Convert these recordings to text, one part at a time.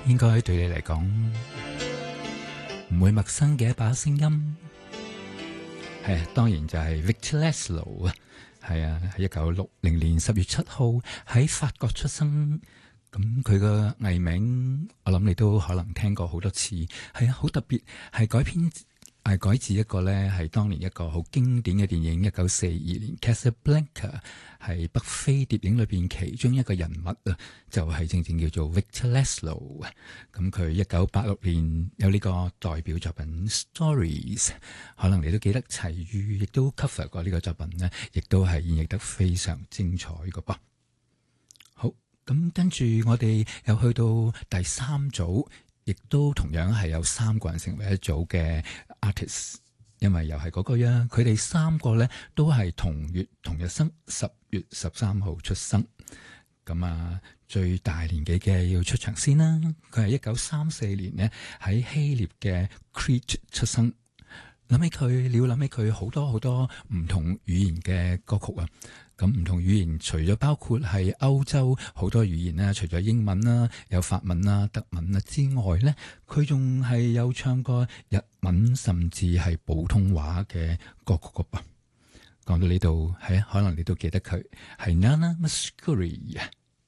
應該對你嚟講唔會陌生嘅一把聲音，係當然就係 Victor Laszlo 啊，係啊，喺1960年10月7號喺法國出生。咁佢個藝名，我諗你都可能聽過好多次，係啊，好特別，係改自一個咧，係當年一個好經典嘅電影，1942年 Casablanca 係北非諜影裏邊其中一個人物啊，就係正正叫做 Victor Laszlo 啊。咁佢1986年有呢個代表作品 Stories， 可能你都記得齊豫亦都 cover 過呢個作品呢，亦都係演繹得非常精彩嘅噃。好。咁跟住我哋又去到第三組，亦都同樣係有3個人成為一組嘅 artist， 因為又係嗰個呀。佢哋3個咧都係同月同日生，10月13號出生。咁啊，最大年紀嘅要出場先啦。佢係1934年呢喺希臘嘅 Crete 出生。諗起佢，你要諗起佢好多好多唔同語言嘅歌曲啊！咁唔同語言除咗包括係歐洲好多語言啦，除咗英文啦、有法文啦、德文啦之外咧，佢仲係有唱過日文甚至係普通話嘅歌曲㗎噃。講到呢度，係可能你都記得佢係 Nana Mouskouri 啊。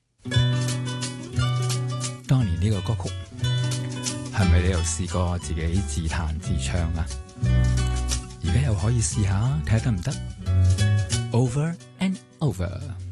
當年呢個歌曲係咪你又試過自己自彈自唱啊？而家又可以試下睇下得唔得？Over and over。